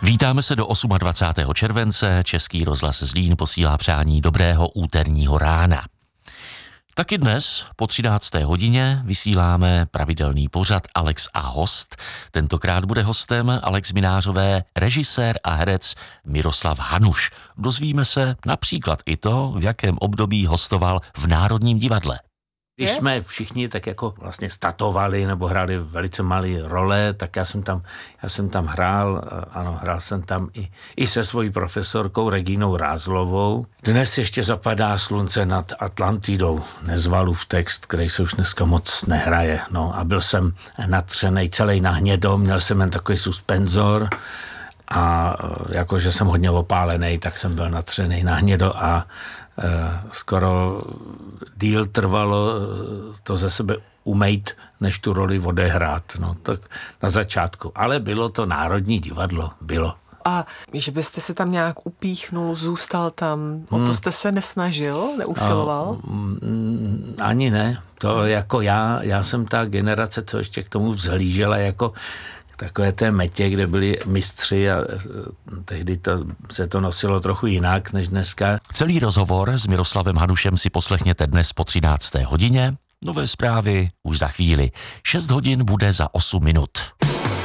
Vítáme se do 28. července. Český rozhlas Zlín posílá přání dobrého úterního rána. Taky dnes po 13. hodině vysíláme pravidelný pořad Alex a host. Tentokrát bude hostem Alex Minářové režisér a herec Miroslav Hanuš. Dozvíme se například i to, v jakém období hostoval v Národním divadle. Když jsme všichni tak jako vlastně statovali nebo hráli velice malé role, tak já jsem tam hrál, ano, hrál jsem tam i se svojí profesorkou Regínou Rázlovou. Dnes ještě zapadá slunce nad Atlantidou, Nezvalův text, který se už dneska moc nehraje. No a byl jsem natřenej celý na hnědo, měl jsem jen takový suspenzor a jakože jsem hodně opálený, tak jsem byl natřenej na hnědo a skoro díl trvalo to ze sebe umejt, než tu roli odehrát. No, tak na začátku. Ale bylo to Národní divadlo. Bylo. A že byste se tam nějak upíchnul, zůstal tam, o to jste se nesnažil, neusiloval? Ani ne. To jako já jsem ta generace, co ještě k tomu vzhlížela jako takové té metě, kde byli mistři a tehdy se to nosilo trochu jinak než dneska. Celý rozhovor s Miroslavem Hanušem si poslechněte dnes po 13. hodině. Nové zprávy už za chvíli. 6 hodin bude za 8 minut.